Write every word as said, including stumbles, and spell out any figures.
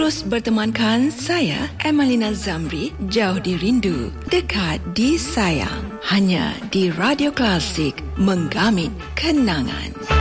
terus bertemankan saya, Emelina Zamri, jauh di rindu, dekat di sayang. Hanya di Radio Klasik, menggamit kenangan.